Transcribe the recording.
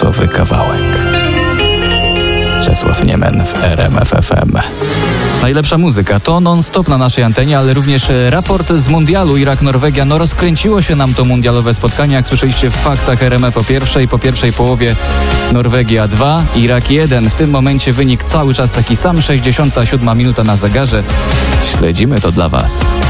luksusowy kawałek. Czesław Niemen w RMF FM. Najlepsza muzyka to non-stop na naszej antenie, ale również raport z mundialu Irak-Norwegia. Rozkręciło się nam to mundialowe spotkanie. Jak słyszeliście w faktach RMF o pierwszej, po pierwszej połowie Norwegia 2, Irak 1. W tym momencie wynik cały czas taki sam, 67 minuta na zegarze. Śledzimy to dla Was.